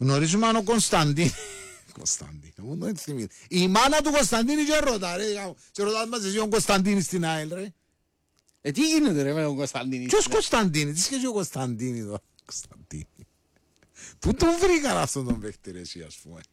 Γνωρίζουμε αν ο Κωνσταντίνο. Η μάνα του Κωνσταντίνη και ρώτα, ρε. Και ρωτάς μας εσύ ο Κωνσταντίνης στην ΑΕΛ, ρε. Τι γίνεται ρε με τον Κωνσταντίνη? Ποιος Κωνσταντίνη, τι σχέση ο Κωνσταντίνη εδώ? Κωνσταντίνη. Πού τον βρήκαν αυτόν τον παίχτη ρε εσύ, ας πούμε.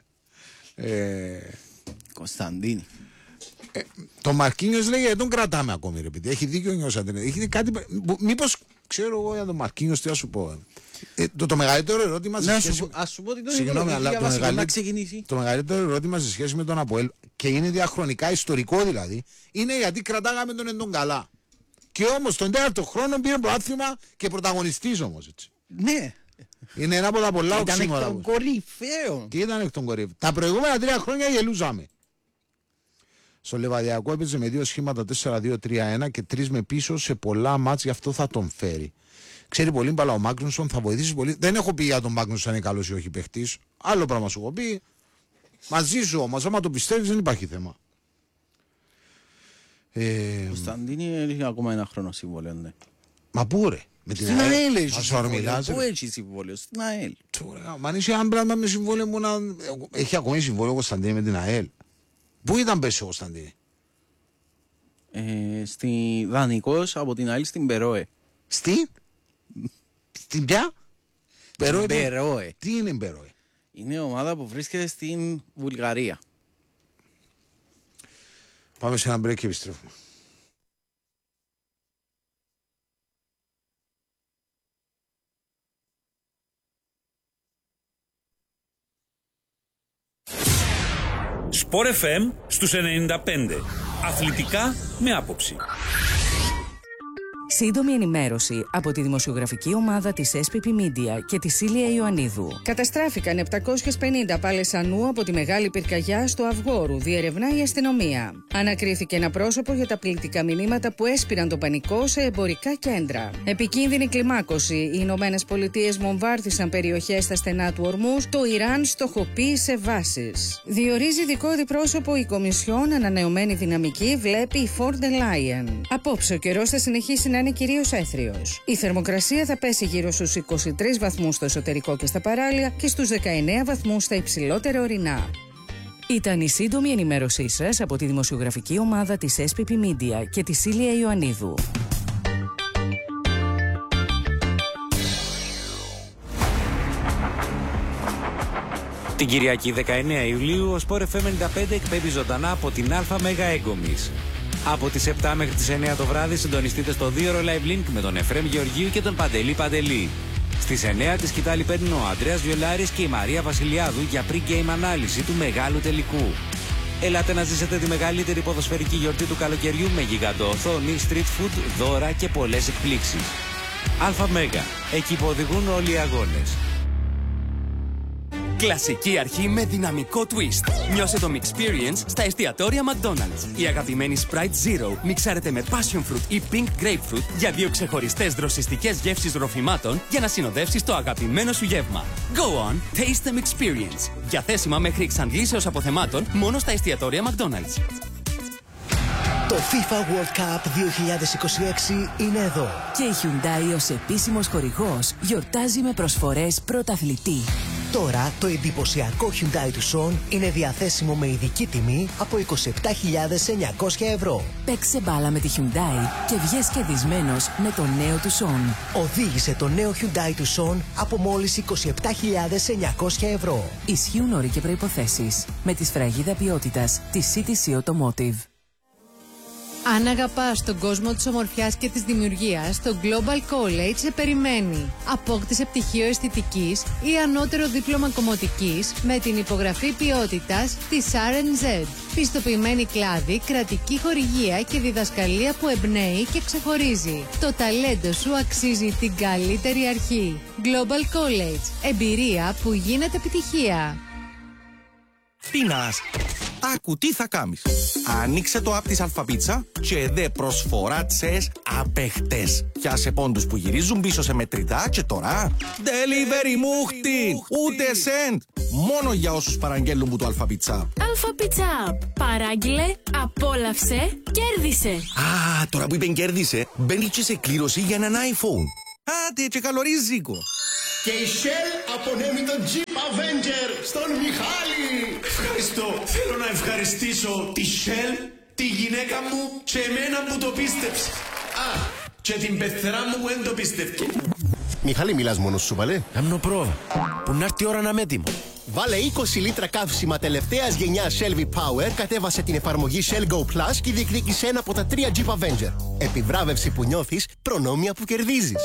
Κωνσταντίνη. Το Μαρκίνιος λέει γιατί τον κρατάμε ακόμη ρε παιδί. Έχει δίκιο νιώσατε. Έχει κάτι. Μήπως ξέρω εγώ για τον Μαρκίνιος τι θα σου πω. Το μεγαλύτερο ερώτημα σε σχέση. Ας σου πω ότι τον Συγγνώμη, αλλά το μεγαλύτερο ερώτημα σε σχέση με τον ΑΠΟΕΛ, και είναι διαχρονικά ιστορικό δηλαδή, είναι γιατί κρατάγαμε τον εντόν καλά. Και όμως τον τέταρτο χρόνο πήρε προάθλημα και πρωταγωνιστής όμως έτσι. Ναι. Είναι ένα από τα πολλά οξύμορα. Ήταν εκ των κορυφαίων. Τι ήταν εκ των κορυφαίων? Τα προηγούμενα 3 χρόνια γελούσαμε. Στο Λεβαδιακό έπαιζε με 2 σχήματα 4-2-3-1 και 3 με πίσω σε πολλά μάτς, γι' αυτό θα τον φέρει. Ξέρει πολύ μπαλά ο Μάγνουσον, θα βοηθήσει πολύ. Δεν έχω πει για τον Μάγνουσον αν είναι καλός ή όχι παίχτης. Άλλο πράγμα σου έχω πει. Μαζί σου όμως, άμα το πιστεύεις δεν υπάρχει θέμα. Κωνσταντίνη έχει ακόμα ένα χρόνο συμβόλαιο, ναι. Μα πού ρε? Με την στην ΑΕΛ έχει συμβόλαιο. Πού έχει συμβόλαιο? Στην ΑΕΛ. Μα αν είσαι ένα πράγμα με συμβόλαιο μου να... Έχει ακόμη συμβόλαιο ο Κωνσταντίνη με την ΑΕΛ. Πού ήταν πέσει ο Κωνσταντίνη? Στη Δανεικός από την ΑΕΛ στην Περόε. Στην ποια? Περόε. Τι είναι Περόε? Είναι ομάδα που βρίσκεται στην Βουλγαρία. Πάμε σε ένα break και επιστρέφουμε. Sport FM στους 95. Αθλητικά με άποψη. Σύντομη ενημέρωση από τη δημοσιογραφική ομάδα της SPP Media και τη Σίλια Ιωαννίδου. Καταστράφηκαν 750 πάλες ανού από τη μεγάλη πυρκαγιά στο Αυγόρου, διερευνά η αστυνομία. Ανακρίθηκε ένα πρόσωπο για τα πληκτικά μηνύματα που έσπηραν το πανικό σε εμπορικά κέντρα. Επικίνδυνη κλιμάκωση. Οι Ηνωμένες Πολιτείες βομβάρδισαν περιοχές στα στενά του Ορμούς. Το Ιράν στοχοποίησε βάσεις. Διορίζει ειδικό αντιπρόσωπο η Κομισιόν. Ανανεωμένη δυναμική βλέπει η Ford Lion. Απόψε ο καιρός θα συνεχίσει να είναι κυρίως έθριος. Η θερμοκρασία θα πέσει γύρω στους 23 βαθμούς στο εσωτερικό και στα παράλια και στους 19 βαθμούς στα υψηλότερα ορεινά. Ήταν η σύντομη ενημέρωσή σας από τη δημοσιογραφική ομάδα της SPP Media και τη Σίλια Ιωαννίδου. Την Κυριακή 19 Ιουλίου ο Sport FM 95 εκπέμπει ζωντανά από την Α Μέγα Έγκομης. Από τις 7 μέχρι τις 9 το βράδυ συντονιστείτε στο 2ωρο Live Link με τον Εφρέμ Γεωργίου και τον Παντελή Παντελή. Στις 9 τη σκητάλη παίρνουν ο Ανδρέας Βιολάρης και η Μαρία Βασιλιάδου για pre-game ανάλυση του μεγάλου τελικού. Ελάτε να ζήσετε τη μεγαλύτερη ποδοσφαιρική γιορτή του καλοκαιριού με γιγαντοοθόνη, street food, δώρα και πολλές εκπλήξεις. Α Μέγα, εκεί που οδηγούν όλοι οι αγώνες. Κλασική αρχή με δυναμικό twist. Νιώσε το Mixperience στα εστιατόρια McDonald's. Η αγαπημένη Sprite Zero μιξάρεται με Passion Fruit ή Pink Grapefruit για 2 ξεχωριστές δροσιστικές γεύσεις ροφημάτων για να συνοδεύσεις το αγαπημένο σου γεύμα. Go on, taste the Mixperience. Διαθέσιμα μέχρι εξαντλήσεως αποθεμάτων μόνο στα εστιατόρια McDonald's. Το FIFA World Cup 2026 είναι εδώ. Και η Hyundai ως επίσημος χορηγός γιορτάζει με προσφορές πρωταθλητή. Τώρα το εντυπωσιακό Hyundai Tucson είναι διαθέσιμο με ειδική τιμή από 27.900 ευρώ. Παίξε μπάλα με τη Hyundai και βγες κερδισμένος με το νέο Tucson. Οδήγησε το νέο Hyundai Tucson από μόλις 27.900 ευρώ. Ισχύουν όροι και προϋποθέσεις. Με τη σφραγίδα ποιότητας της CTC Automotive. Αν αγαπάς τον κόσμο της ομορφιάς και της δημιουργίας, το Global College σε περιμένει. Απόκτησε πτυχίο αισθητικής ή ανώτερο δίπλωμα κομμωτικής με την υπογραφή ποιότητας της R&Z. Πιστοποιημένη κλάδη, κρατική χορηγία και διδασκαλία που εμπνέει και ξεχωρίζει. Το ταλέντο σου αξίζει την καλύτερη αρχή. Global College. Εμπειρία που γίνεται επιτυχία. Πίνας. Άκου τι θα κάνεις. Ανοίξε το app της Αλφαπίτσα και δε προσφορά τσες απεχτές. Πιάσε πόντους που γυρίζουν πίσω σε μετρητά και τώρα delivery μούχτη. Ούτε cent. Μόνο για όσους παραγγέλνουν που το Αλφαπίτσα. Αλφαπίτσα. Παράγγειλε, απόλαυσε, κέρδισε. Α, τώρα που είπεν κέρδισε, μπαίνει και σε κλήρωση για έναν iPhone. Άντε και καλορίζικο. Και η Shell απονέμει τον Jeep Avenger στον Μιχάλη. Ευχαριστώ. Θέλω να ευχαριστήσω τη Shell, τη γυναίκα μου και εμένα που το πίστεψε. Α, και την πεθερά μου που δεν το πίστευκε. Μιχάλη, μιλάς μόνος σου, παλέ? Κάμνω πρόβα. Που να έρθει η ώρα να είμαι έτοιμο. Βάλε 20 λίτρα καύσιμα τελευταίας γενιάς Shell V-Power, κατέβασε την εφαρμογή Shell Go Plus και διεκδίκησε ένα από τα 3 Jeep Avenger. Επιβράβευση που νιώθεις, προνόμια που κερδίζεις.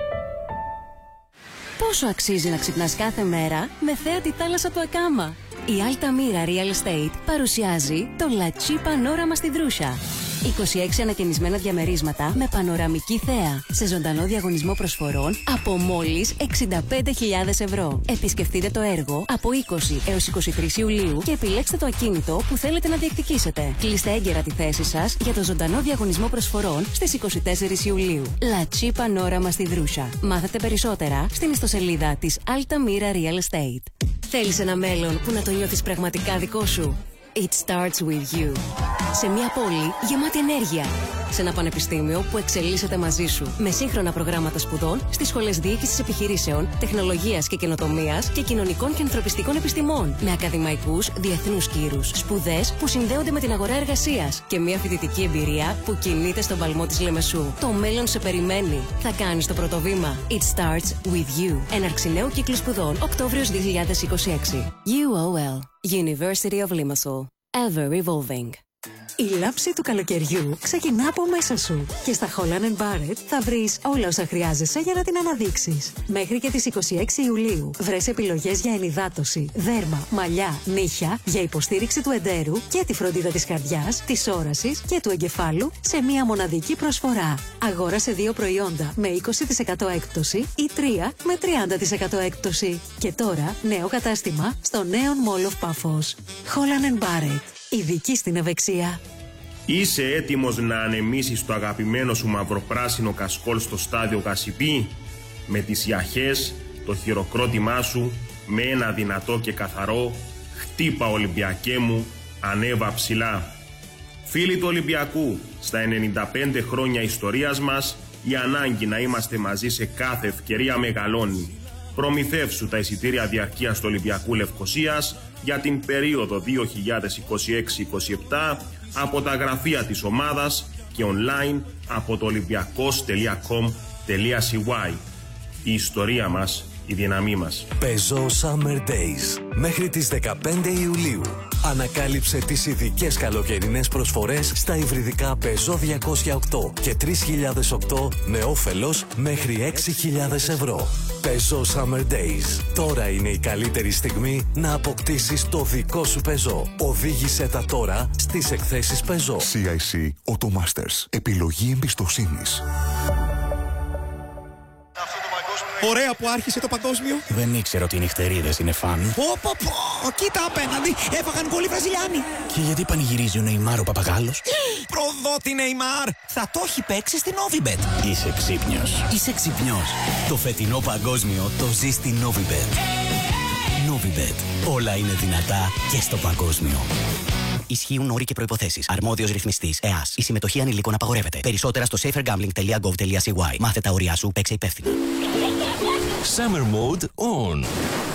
Πόσο αξίζει να ξυπνάς κάθε μέρα με θέα τη θάλασσα του Ακάμα? Η Altamira Real Estate παρουσιάζει το La Chi Panorama στη Δρούσα. 26 ανακαινισμένα διαμερίσματα με πανοραμική θέα σε ζωντανό διαγωνισμό προσφορών από μόλις 65.000 ευρώ. Επισκεφτείτε το έργο από 20 έως 23 Ιουλίου και επιλέξτε το ακίνητο που θέλετε να διεκδικήσετε. Κλείστε έγκαιρα τη θέση σας για το ζωντανό διαγωνισμό προσφορών στις 24 Ιουλίου. La Chi Panorama στη Δρούσα. Μάθετε περισσότερα στην ιστοσελίδα της Altamira Real Estate. Θέλεις ένα μέλλον που να το νιώθεις πραγματικά δικό σου? It starts with you. Σε μια πόλη γεμάτη ενέργεια. Σε ένα πανεπιστήμιο που εξελίσσεται μαζί σου. Με σύγχρονα προγράμματα σπουδών στις σχολές διοίκησης επιχειρήσεων, τεχνολογίας και καινοτομίας και κοινωνικών και ανθρωπιστικών επιστημών. Με ακαδημαϊκούς διεθνούς κύρους. Σπουδές που συνδέονται με την αγορά εργασίας. Και μια φοιτητική εμπειρία που κινείται στον παλμό της Λεμεσού. Το μέλλον σε περιμένει. Θα κάνεις το πρώτο βήμα. It starts with you. Έναρξη νέου κύκλου σπουδών Οκτώβριος 2026. UOL. University of Limassol. Ever evolving. Η λάμψη του καλοκαιριού ξεκινά από μέσα σου και στα Holland & Barrett θα βρεις όλα όσα χρειάζεσαι για να την αναδείξεις. Μέχρι και τις 26 Ιουλίου βρες επιλογές για ενυδάτωση, δέρμα, μαλλιά, νύχια, για υποστήριξη του εντέρου και τη φροντίδα της καρδιάς, της όρασης και του εγκεφάλου σε μία μοναδική προσφορά. Αγόρασε 2 προϊόντα με 20% έκπτωση ή 3 με 30% έκπτωση. Και τώρα νέο κατάστημα στο νέο Mall of Paphos. Holland & Barrett. Ειδική στην ευεξία. Είσαι έτοιμος να ανεμίσεις το αγαπημένο σου μαυροπράσινο κασκόλ στο στάδιο Γασιπί? Με τις ιαχές, το χειροκρότημά σου, με ένα δυνατό και καθαρό «Χτύπα Ολυμπιακέ μου, ανέβα ψηλά». Φίλοι του Ολυμπιακού, στα 95 χρόνια ιστορίας μας, η ανάγκη να είμαστε μαζί σε κάθε ευκαιρία μεγαλώνει. Προμηθεύσου τα εισιτήρια διαρκείας του Ολυμπιακού Λευκωσίας για την περίοδο 2026-27 από τα γραφεία της ομάδας και online από το olympiacos.com.cy. Η ιστορία μας, η δύναμή μας. Peugeot Summer Days. Μέχρι τις 15 Ιουλίου. Ανακάλυψε τις ειδικές καλοκαιρινές προσφορές στα υβριδικά Peugeot 208 και 3008 με όφελος μέχρι 6.000 ευρώ. Peugeot Summer Days. Τώρα είναι η καλύτερη στιγμή να αποκτήσεις το δικό σου Peugeot. Οδήγησέ τα τώρα στις εκθέσεις Peugeot. CIC Automasters. Επιλογή εμπιστοσύνης. Ωραία που άρχισε το παγκόσμιο. Δεν ήξερα ότι οι νυχτερίδες είναι φαν. Πω, κοίτα απέναντι, έφαγαν γκολ οι Βραζιλιάνοι. Και γιατί πανηγυρίζει ο Νεϊμάρ ο Παπαγάλος? Προδότη Νεϊμάρ, θα το έχει παίξει στην Novibet. Είσαι ξύπνιος. Είσαι ξυπνιός. Το φετινό παγκόσμιο το ζει στην Novibet. Novibet. Όλα είναι δυνατά και στο παγκόσμιο. Ισχύουν όροι και προϋποθέσεις. Αρμόδιος ρυθμιστής ΕΑΣ. Η συμμετοχή ανηλίκων απαγορεύεται. Περισσότερα στο safergambling.gov.cy. Μάθε τα όρια σου, παίξε υπεύθυνα. Summer Mode On.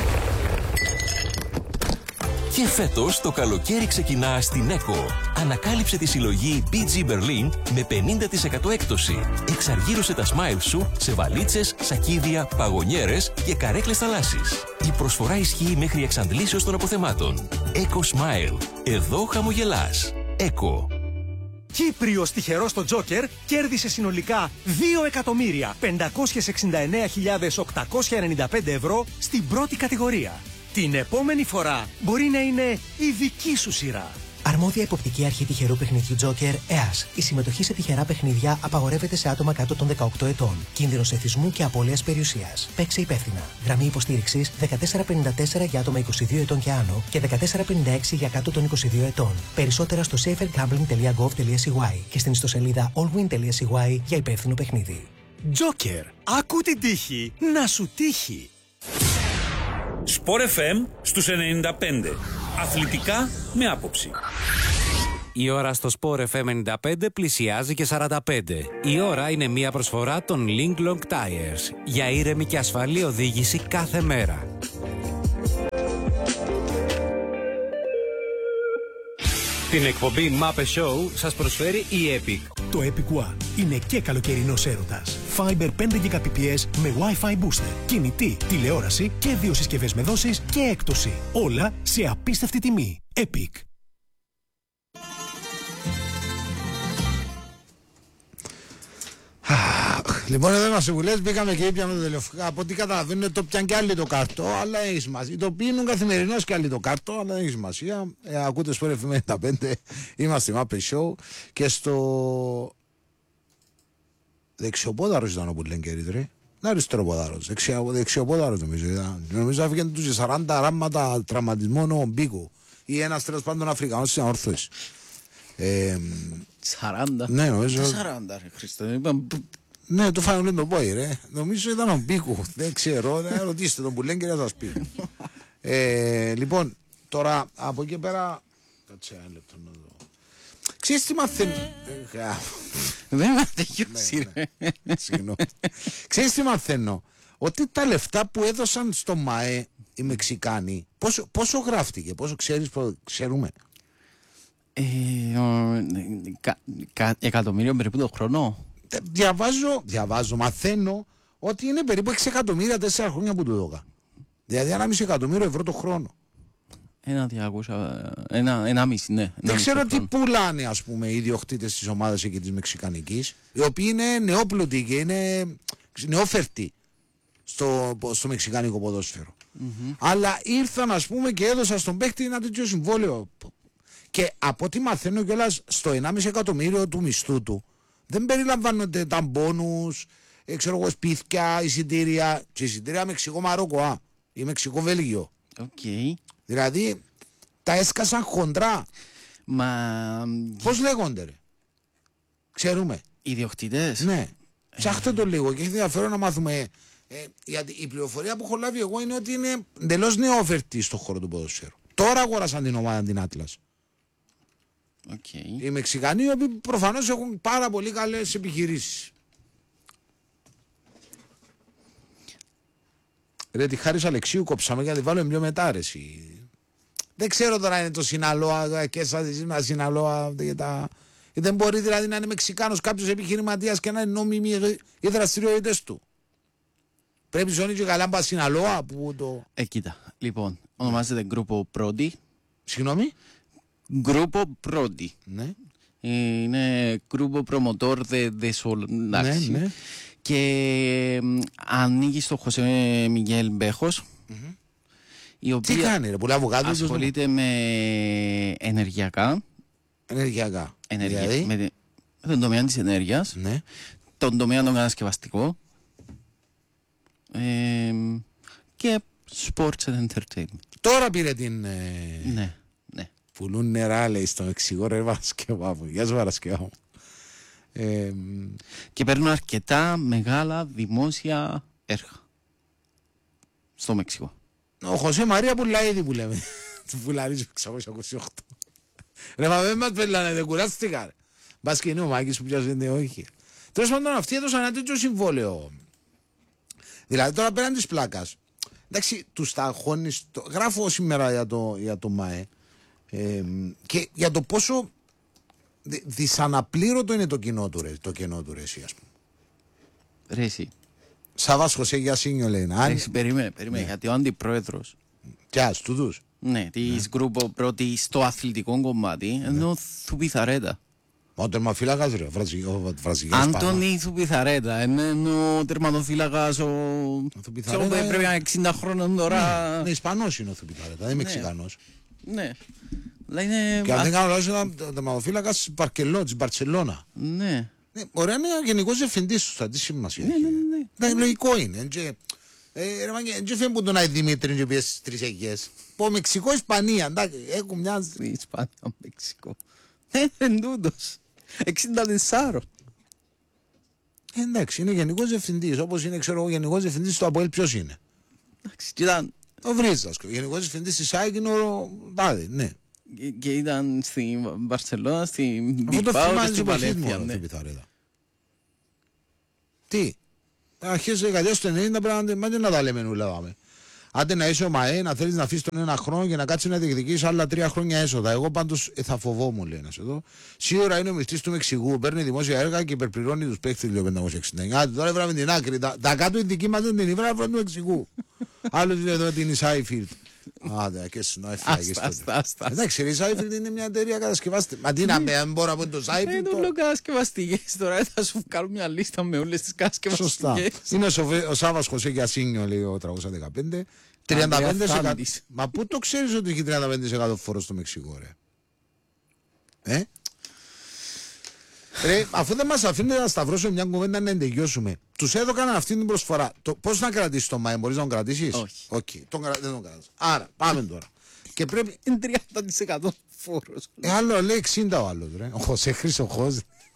Και φέτος το καλοκαίρι ξεκινά στην ΕΚΟ. Ανακάλυψε τη συλλογή BG Berlin με 50% έκπτωση. Εξαργύρωσε τα smile σου σε βαλίτσες, σακίδια, παγωνιέρες και καρέκλες θαλάσσης. Η προσφορά ισχύει μέχρι εξαντλήσεως των αποθεμάτων. Eco Smile. Εδώ χαμογελάς. ΕΚΟ. Κύπριος τυχερός στο Τζόκερ κέρδισε συνολικά 2.069.895 ευρώ στην πρώτη κατηγορία. Την επόμενη φορά μπορεί να είναι η δική σου σειρά. Αρμόδια υποπτική αρχή τυχερού παιχνιδιού Τζόκερ ΕΑΣ. Η συμμετοχή σε τυχερά παιχνίδια απαγορεύεται σε άτομα κάτω των 18 ετών. Κίνδυνος εθισμού και απώλειας περιουσίας. Παίξε υπεύθυνα. Γραμμή υποστήριξης 1454 για άτομα 22 ετών και άνω και 1456 για κάτω των 22 ετών. Περισσότερα στο safergambling.gov.cy και στην ιστοσελίδα allwin.cy για υπεύθυνο παιχνίδι. Τζόκερ. Άκου την τύχη να σου τύχει. Sport FM στους 95. Αθλητικά με άποψη. Η ώρα στο Sport FM 95 πλησιάζει και 45. Η ώρα είναι μια προσφορά των Link Long Tires για ήρεμη και ασφαλή οδήγηση κάθε μέρα. Την εκπομπή Muppet Show σας προσφέρει η Epic. Το Epic One είναι και καλοκαιρινός έρωτας. Fiber 5 Gbps με Wi-Fi booster, κινητή, τηλεόραση και 2 συσκευές με δόσεις και έκπτωση. Όλα σε απίστευτη τιμή. Epic. Λοιπόν, εδώ μας συμβουλές, μπήκαμε και ήπιαμε το τηλεφωνικό. Από ό,τι καταλαβαίνουν, το πιάνουν και άλλοι το καρτό, αλλά έχει σημασία. Το πίνουν καθημερινώς και άλλοι το καρτό, αλλά έχει σημασία. Ακούτε Sport FM 95, είμαστε Muppet Show και στο δεξιοπόδαρος ήταν όπου λένε και ρήτρε. Αριστεροπόδαρος, δεξιοπόδαρος νομίζω. Νομίζω έφυγαν τους 40 ράματα τραυματισμών ο Μπίκο ή ένας τέλος πάντων Αφρικανός στην όρθωση. 40. Ναι, νομίζω. 40, ρε Χριστό. Ναι, του φάνε το πόη, ρε. Νομίζω ήταν ο Μπίκου. Δεν ξέρω, ρωτήστε τον που λένε και θα σας πει. Λοιπόν, τώρα από εκεί πέρα. Κάτσε ένα λεπτό να δω. Ξέρεις τι μαθαίνω. Δεν με τελειώσει, ρε. Συγγνώμη. Ξέρεις τι μαθαίνω. Ότι τα λεφτά που έδωσαν στο ΜΑΕ οι Μεξικάνοι, πόσο γράφτηκε, πόσο ξέρουμε. Εκατομμύριο περίπου το χρόνο. Διαβάζω, μαθαίνω ότι είναι περίπου 6 εκατομμύρια 4 χρόνια που του δώκα. Δηλαδή 1,5 εκατομμύριο ευρώ το χρόνο. 1,5, ναι. Δεν ξέρω τι πουλάνε, ας πούμε, οι ιδιοκτήτες της ομάδας εκεί της Μεξικανικής, οι οποίοι είναι νεόπλουτοι και είναι νεόφερτοι στο μεξικάνικο ποδόσφαιρο. Αλλά ήρθαν, ας πούμε, και έδωσαν στον παίκτη ένα τέτοιο συμβόλαιο. Και από ό,τι μαθαίνω κιόλας, στο 1,5 εκατομμύριο του μισθού του δεν περιλαμβάνονται τα μπόνους, ξέρω εγώ, σπίτια, εισιτήρια. Και εισιτήρια Μεξικό-Μαρόκο ή Μεξικό-Βέλγιο. Okay. Δηλαδή τα έσκασαν χοντρά. Πώς λέγονται, ρε? Ξέρουμε. Ιδιοκτήτες. Ναι. Ψάχτε το λίγο και έχει ενδιαφέρον να μάθουμε. Γιατί η πληροφορία που έχω λάβει εγώ είναι ότι είναι εντελώς νεόφερτη στον χώρο του ποδοσφαίρου. Τώρα αγόρασαν την ομάδα την Άτλας. Okay. Οι Μεξικανοί, οι οποίοι προφανώς έχουν πάρα πολύ καλές επιχειρήσεις. Ρε, τη Χάρης Αλεξίου κόψαμε γιατί βάλουμε πιο μετά, ρε. Δεν ξέρω τώρα είναι το Σιναλόα και σαν Σιναλόα και τα... Δεν μπορεί δηλαδή να είναι Μεξικάνος κάποιος επιχειρηματίας και να είναι νόμιμοι οι δραστηριότητες του. Πρέπει ζώνη και καλά μπα Σιναλόα που το... Κοίτα, λοιπόν, ονομάζεται Grupo Prodi. Συγγνώμη? Grupo Prodi. Ναι. Είναι Grupo Promotor de Sol. Ναι, ναι. Και ανήκει στο Χωσέ Μιγέλ Μπέχος. Η οποία τι κάνει, ρε, πουλά αβοκάδο? ασχολείται με ενεργειακά. Ενεργειακά. Δηλαδή? Με τον τομέα της ενέργειας. Ναι. Τον τομέα των κατασκευαστικών. Και sports and entertainment. Τώρα πήρε την... Ναι. Πουλούν νερά, λέει, στο Μεξικό, ρε Βαρασκευά μου. Γεια σου Βαρασκευά μου. Και παίρνουν αρκετά μεγάλα δημόσια έργα στο Μεξικό. Ο Χωσέ Μαρία πουλάει ήδη που λέμε. Του πουλαρίζει 628. Ρε μα δεν μας πελάνε, δεν κουράστηκα, ρε. Μπας και είναι ο Μάκης που πιάζεται, όχι. Τέλος πάντων αυτοί έδωσαν ένα τέτοιο συμβόλαιο. Δηλαδή τώρα πέραν της πλάκας, εντάξει, τους ταχώνεις, γράφω σήμερα για το ΜΑΕ, και για το πόσο δυσαναπλήρωτο είναι το κενό του ρε εσύ, ας πούμε. Ρε εσύ. Σαββάς Χωσέ Γιασίνιο λέει. Περίμενε, γιατί ο αντιπρόεδρος τούτους. Ναι, της Grupo Prodi στο αθλητικό κομμάτι, ενώ Θουπιθαρέτα. Ο τερματοφύλακας ρε, βραζιλιάς Άντωνη Θουπιθαρέτα, ενώ ο τερματοφύλακας πρέπει να είναι 60 χρόνων τώρα. Ναι, Ισπανός είναι ο Θουπιθαρέτα, δεν είναι Μεξικανός. Ναι. Και αν δεν κάνω λάθος ήταν τερματοφύλακας της Μπαρτσελώνα. Ναι. Ωραία, είναι ο γενικός διευθυντής του, θα τι σημασία. Ναι. Λογικό είναι. Δεν φαίνεται που τον Άι Δημήτρη και πιέσεις στις τρεις αιγιές. Πω Μεξικό, Ισπανία, εντάξει, έχουν μια... Ισπανία, Μεξικό. Δεν τούτος. 64. Εντάξει, είναι γενικός διευθυντής, όπως είναι, ξέρω, ο γενικός διευθυντής του ΑΠΟΕΛ ποιος είναι. Εντάξει, κοίτα. Ο Βρίζας, ο γενικός διευθυντής της ΑΕΚ είναι ο Τάδε, ναι. Και ήταν στην Μπαρσελόνα, στην Μπιλμπάο και στην Βαλένθια. Τι, αρχές δεκαετίας του 90 πρέπει να τα λέμε νουλεύαμε. Άντε να είσαι ο ΜΑΕ, να θέλεις να αφήσεις τον ένα χρόνο και να κάτσεις να διεκδικήσεις άλλα 3 χρόνια έσοδα. Εγώ πάντως θα φοβόμουν, λέει ένας εδώ. Σίγουρα είναι ο μισθής του Μεξικού, παίρνει δημόσια έργα και υπερπληρώνει τους παίκτες 2.569. Τώρα έβραμε την άκρη. Τα κάτω η δική μας δεν την έβραμε του Μεξικού. Άλλος είναι εδώ την Ισάιφιλτ. Άντε, και συνόφιλ. Εντάξει, η Ισάιφιλτ είναι μια εταιρεία κατασκευαστική. Μα τι να μπορώ να πω το Ισάιφιλτ. Είναι όλο κατασκευαστικές. Τώρα θα σου βγάλω μια λίστα με όλες τις κατασκευαστικές. Σωστά. Είναι ο Σάββας Χωσέ Γιασίνιο, λέει ο 315. 35%. Μα πού το ξέρεις ότι έχει 35% φόρο στο Μεξικό, ρε. Ρε, αφού δεν μας αφήνετε να σταυρώσουμε μια κουβέντα να τελειώσουμε. Τους έδωκαν αυτή την προσφορά. Πώς να κρατήσεις το ΜΑΕ, μπορείς να τον κρατήσεις? Όχι. Δεν τον κρατάς. Άρα, πάμε τώρα. Και πρέπει... Είναι 30% φόρος. Άλλο λέει 60 ο άλλος, ρε. Ο Χωσέ Χρυσοχός.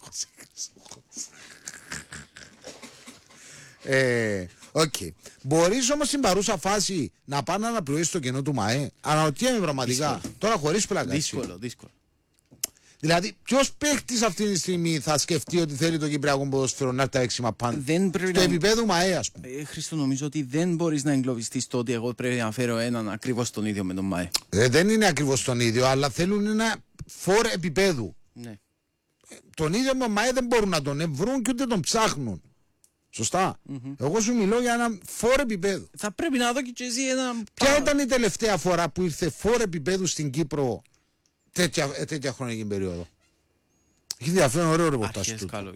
Okay. Μπορείς όμως στην παρούσα φάση να πάνε να αναπληρωθείς το κενό του ΜΑΕ? Αναρωτιέμαι πραγματικά. Δύσκολο. Τώρα χωρίς πλάκα. Δύσκολο. Δηλαδή, ποιος παίχτης αυτή τη στιγμή θα σκεφτεί ότι θέλει το κυπριακό ποδόσφαιρο να έρθει έξιμα πάνω? Στο επίπεδο ΜΑΕ, ας πούμε. Χρήστο, νομίζω ότι δεν μπορείς να εγκλωβιστείς το ότι εγώ πρέπει να φέρω έναν ακριβώς τον ίδιο με τον ΜΑΕ. Δεν είναι ακριβώς τον ίδιο, αλλά θέλουν ένα φόρ επίπεδου. Ναι. Τον ίδιο με τον ΜΑΕ δεν μπορούν να τον βρουν και ούτε τον ψάχνουν. Σωστά. Εγώ σου μιλώ για ένα φόρ επίπεδου. Θα πρέπει να δω και εσύ ένα. Ποια ήταν η τελευταία φορά που ήρθε φόρ επίπεδου στην Κύπρο τέτοια χρονική περίοδο? Έχει ενδιαφέρον, ωραίο ρεπορτάζ.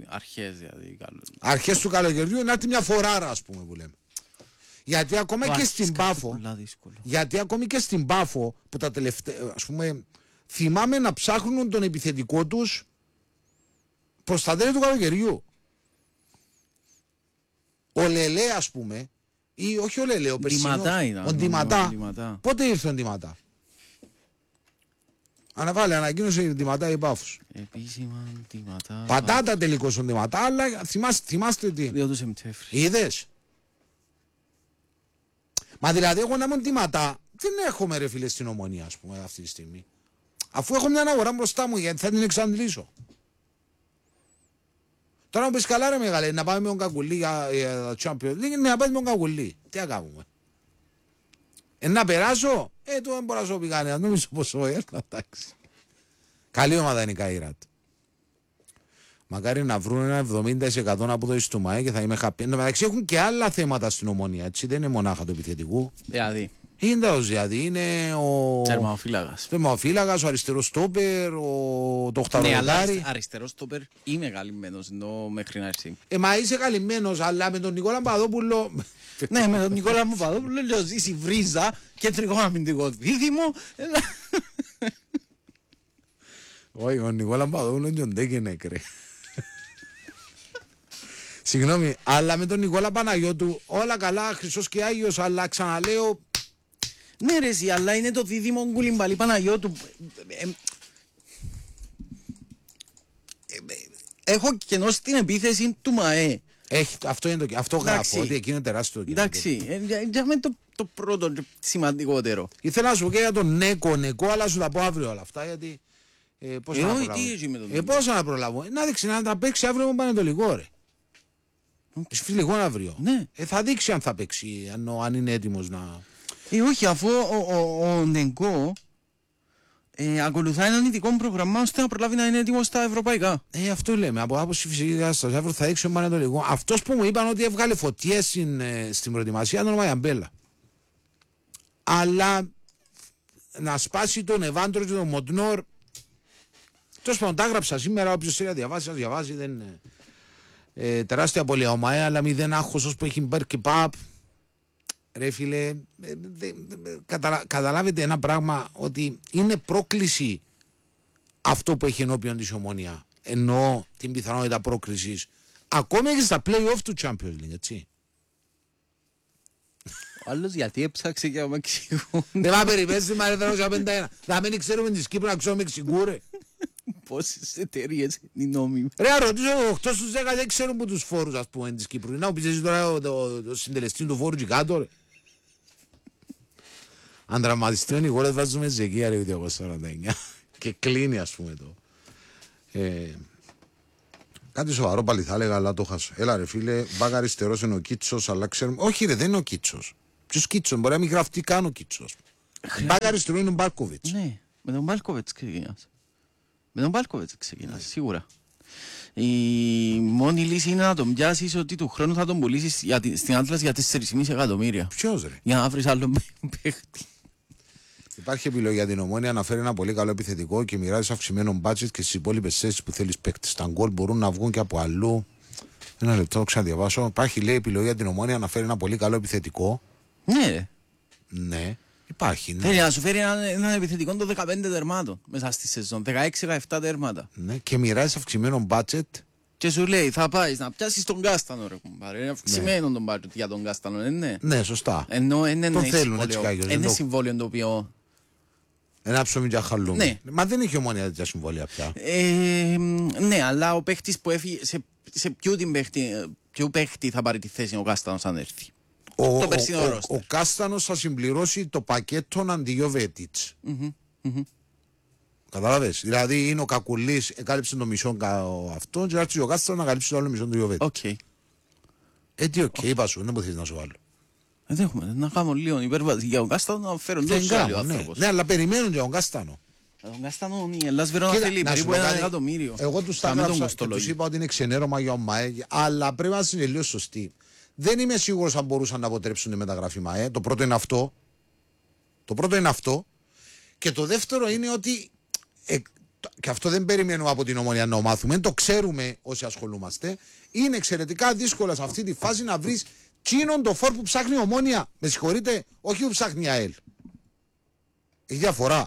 Αρχές του καλοκαιριού, να έρθει μια φοράρα, ας πούμε, που λέμε. Γιατί ακόμα και στην Πάφο. Γιατί ακόμη και στην Πάφο που τα τελευταία, ας πούμε, θυμάμαι να ψάχνουν τον επιθετικό τους προς τα τέλη του καλοκαιριού. Ο Λελέ, ας πούμε, ή όχι ο Λελέ, ο Περσινός. Ο Ντιματά. Πότε ήρθε ο Ντιματά? Ανακοίνωσε η Ντιματά η Πάφος. Επίσημα Ντιματά. Πατάτα τελικώς ο Ντιματά, αλλά θυμάστε τι. 2 του Σεπτέμβρη. Είδες? Μα δηλαδή εγώ να είμαι Ντιματά, δεν έχουμε ρε φίλε στην Ομονία, ας πούμε, αυτή τη στιγμή. Αφού έχω μια αγορά μπροστά μου, γιατί θα την εξαντλήσω. Τώρα μου πεις καλά ρε μεγάλε, να πάμε με τον Κακουλή για Champions League, να πάμε με τον Κακουλή. Τι να κάνουμε? Να περάσω? Το δεν μπορώ να σου πει κανένα, νομίζω πως εντάξει. Καλή ομάδα είναι η Καϊράτ. Μακάρι να βρουν ένα 70% απόδοση του ΜΑΕ και θα είμαι happy. Εντάξει, έχουν και άλλα θέματα στην Ομονία, έτσι, δεν είναι μονάχα το επιθετικού. Δηλαδή. Είναι ο τερμαφύλακας, ο αριστερός στόπερ, το οχταροδάρι. Ναι, αριστερός στόπερ είμαι καλυμμένος μέχρι να έρθει. Μα είσαι καλυμμένος, αλλά με τον Νικόλα Παπαδόπουλο... Ναι, με τον Νικόλα Παπαδόπουλο λέω ζήσει βρίζα, κεντρικό αμυντικό δίδυμο. Όχι, ο Νικόλα Παπαδόπουλο είναι ο Ντέκενε, κρέ. Συγγνώμη, αλλά με τον Νικόλα Παναγιώτου όλα καλά, Χρυσός και Άγιος, αλλά ξαναλέω... Ναι ρε εσύ, αλλά είναι το δίδυμο Κουλιμπαλή Παναγιώτου. Έχω κενό στην επίθεση του ΜΑΕ. Αυτό είναι αυτό γράφω, ότι εκείνο είναι τεράστιο. Εντάξει, για μένα το πρώτο σημαντικότερο. Ήθελα να σου πω και για τον Νέκο, αλλά σου τα πω αύριο όλα αυτά, γιατί... Πώς να προλάβω? Να δείξει να τα παίξει αύριο με Πανετολικό, ρε. Φιλικό αύριο. Ναι. Θα δείξει αν θα παίξει, αν είναι έτοιμος να... Όχι, αφού ο Νεγκό ακολουθάει έναν ειδικό πρόγραμμα ώστε να προλάβει να είναι έτοιμο στα ευρωπαϊκά. Αυτό λέμε. Από άποψη φυσική στα Ζάβρο θα δείξει ο Πανετολικό. Αυτός που μου είπαν ότι έβγαλε φωτιές στην προετοιμασία ήταν ο Μαϊαμπέλα. Αλλά να σπάσει τον Εβάντρο και τον Μοντνόρ. Τόσο πάντων, τα έγραψα σήμερα. Όποιος θέλει να διαβάσει, δεν είναι. Τεράστια απώλεια ο ΜΑΕ, αλλά μηδέν άγχος όσο που έχει μπέρ και παπ. Ρε φίλε, καταλάβετε ένα πράγμα, ότι είναι πρόκληση αυτό που έχει ενώπιον της Ομονία. Εννοώ την πιθανότητα πρόκλησης ακόμη και στα play-off του Champions League, έτσι. Ο άλλος γιατί έψαξε για Μεξικού. Δεν θα περιπέσει, μα ρε 51. Θα μην ξέρουμε της Κύπρου να ξέρουμε Μεξικού, ρε. Πόσες εταιρείες είναι νόμιμοι. Ρε, ρωτήσω 8 στους 10 δεν ξέρουν που τους φόρους, ας πούμε, της Κύπρου. Να μου πεις εσύ τώρα το συντελεστή του φόρου και κάτω, ρε. Αν τραυματιστεί ο Νικόλας βάζουμε ζεκία ρε 249 και κλείνει ας πούμε το. Κάτι σοβαρό πάλι θα έλεγα, αλλά το χάσω. Έλα ρε φίλε, μπακ αριστερός είναι ο Κίτσος, αλλά ξέρουμε. Όχι ρε, δεν είναι ο Κίτσος. Ποιος Κίτσος, μπορεί να μην γραφτεί καν ο Κίτσος. Μπακ αριστερό είναι ο Μπάλκοβιτς. Ναι, με τον Μπάλκοβιτς ξεκινάς. Σίγουρα. Η μόνη λύση είναι να τον πιάσεις ότι του χρόνου θα τον πουλήσεις στην Άτλας για 4,5 εκατομμύρια. Ποιος ρε? Για να βρεις άλλο παίχτη. Υπάρχει επιλογή για την Ομόνια να φέρει ένα πολύ καλό επιθετικό και μοιράζει αυξημένο budget και στις υπόλοιπες θέσεις που θέλεις παίκτες. Τα γκολ μπορούν να βγουν και από αλλού. Ένα λεπτό, ξαναδιαβάσω. Υπάρχει λέει επιλογή για την Ομόνια να φέρει ένα πολύ καλό επιθετικό. Ναι. Ναι, υπάρχει. Ναι. Θέλει να σου φέρει έναν επιθετικό των 15 τερμάτων μέσα στη σεζόν. 16-17 τέρματα. Ναι, και μοιράζει αυξημένο budget. Και σου λέει θα πάεις να πιάσεις τον Κάστανο ρε κουμπάρε. Είναι αυξημένο τον budget για τον Κάστανο, ναι. Ναι, σωστά. Ενώ τον θέλουν έτσι κάγιος. Είναι συμβόλαιο το οποίο... Ένα ψωμί για χαλούμι. Ναι. Μα δεν έχει Ομόνια τέτοια συμβόλαια πια. Ναι, αλλά ο παίχτης που έφυγε, σε ποιο παίχτη θα πάρει τη θέση ο Κάστανος αν έρθει. Το περσινό ρόστερ. Ο Κάστανος θα συμπληρώσει το πακέτο Αντιγιοβέτιτς. Κατάλαβες. Δηλαδή είναι ο Κακουλής, εκάλυψε το μισό αυτό και άρχισε ο Κάστανος να καλύψει το άλλο μισό του Γιοβέτιτς. Τι οκ, είπα σου, δεν μπορείς να σου βάλω. Δεν έχουμε, να κάνουμε λίγο υπέρβαση για τον Κάστανο να φέρουν τόσο άλλο άνθρωπος. Ναι, αλλά περιμένουν για τον Κάστανο. Τον Κάστανο η Ελλάς Βερόνα θέλει περίπου 1 εκατομμύριο. Εγώ τους τα έγραψα και τους είπα ότι είναι ξενέρωμα για ο ΜΑΕ, αλλά πρέπει να είναι λίγο σωστή. Δεν είμαι σίγουρος αν μπορούσαν να αποτρέψουν τη μεταγραφή ΜΑΕ. Το πρώτο είναι αυτό. Και το δεύτερο είναι ότι, και αυτό δεν περιμένουμε από την Ομόνια να μάθουμε, το ξέρουμε όσοι ασχολούμαστε, είναι εξαιρετικά δύσκολο σε αυτή τη φάση να βρεις τσίνον το φόρ που ψάχνει η Ομόνια. Με συγχωρείτε, όχι που ψάχνει η ΑΕΛ. Έχει διαφορά.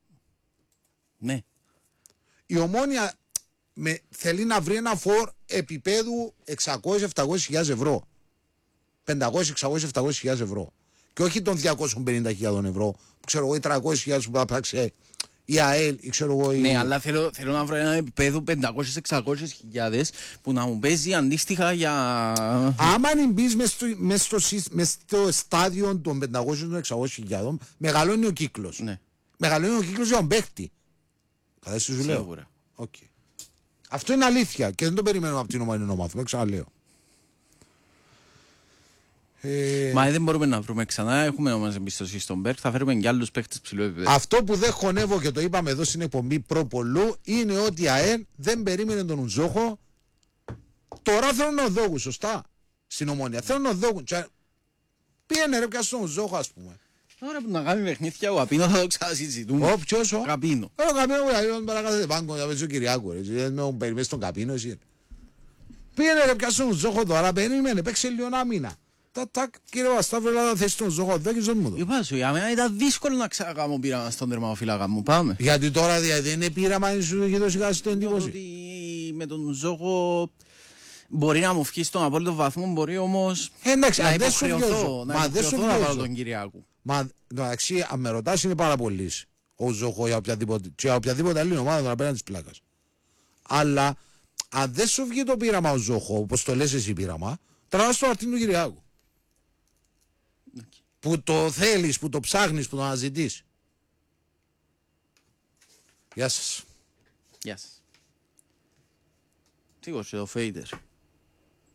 Ναι. Η Ομόνια θέλει να βρει ένα φόρ επίπεδου 600-700 ευρώ. 500-600-700 ευρώ. Και όχι των 250.000 ευρώ. Που ξέρω εγώ, οι 300.000 που θα πράξει η ΑΕΛ, ή ξέρω εγώ. Ναι, αλλά θέλω να βρω ένα επίπεδο 500-600 χιλιάδες που να μου παίζει αντίστοιχα για. Άμα μπεις μες στο στάδιο των 500-600 χιλιάδων, μεγαλώνει ο κύκλος. Ναι. Μεγαλώνει ο κύκλος για τον παίχτη. Κατάλαβες σου λέω. Σίγουρα. Okay. Αυτό είναι αλήθεια και δεν το περιμένουμε από την Ομόνια να μάθουμε. Ξαναλέω. Μα δεν μπορούμε να βρούμε ξανά. Έχουμε όμως εμπιστοσύνη στον Μπέρκ. Θα φέρουμε και άλλους παίκτες ψηλού επίπεδου. Αυτό που δεν χωνεύω και το είπαμε εδώ στην εκπομπή προπολού είναι ότι η ΑΕΛ δεν περίμενε τον Ουζόχο. Τώρα θέλουν ο Δόγου, σωστά. Στην Ομόνια. Θέλουν ο Δόγου. Πήγαινε ρε, πιάσου τον Ουζόχο, ας πούμε. Τώρα που να κάνει παιχνίδια ο Καπίνο θα το ξανασυζητούμε. Ποιος ο Καπίνο. Ο Καπίνο που παρακάθεται πάγκο να παίζει ο Κυριάκου. Δεν με έχουν περιμένει τον Καπίνο εσύ. Πήγαινε ρε, πιάσου τον Ουζόχο τώρα. Περίμενε, παίξε λίγο ένα μήνα. Κύριε Βασταύρο, θα θέσει τον Ζώχο, δεν ξέρω μου το. Είπα σου, για μένα ήταν δύσκολο να ξανακάμω πείραμα στον τερματοφύλακα μου, πάμε. Γιατί τώρα δεν είναι πείραμα, σου έχει δώσει κάτι στην εντύπωση. Ότι με τον Ζώχο μπορεί να μου βγει στον απόλυτο βαθμό, μπορεί όμως να υποχρεωθώ να βάλω τον Κυριάκου. Μα εντάξει, αν με ρωτάς είναι πάρα πολύ ο Ζώχο για οποιαδήποτε άλλη ομάδα τον απέναντι της πλάκας. Αλλά αν δεν σου βγει το πείραμα ο Ζώχο, όπως το λες εσύ πείραμα, τραβάς το αρτήν του Κυριάκου. Που το θέλεις, που το ψάχνεις, που το αναζητείς. Γεια σας. Γεια σας. Τι το Φέιτερ.